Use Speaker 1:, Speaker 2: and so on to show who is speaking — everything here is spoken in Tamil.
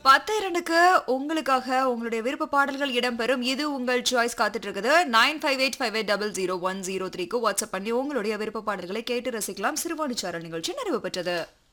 Speaker 1: 10:02க்கு உங்களுக்காக உங்களுடைய விருப்ப பாடல்கள் இடம்பெறும். இது உங்கள் சாய்ஸ் காத்துட்டு இருக்குது. 9585800103க்கு வாட்ஸ்அப் பண்ணி உங்களுடைய விருப்ப பாடல்களை கேட்டு ரசிக்கலாம். சிறுவாணி சாரல் நிகழ்ச்சி நிறைவு பெற்றது.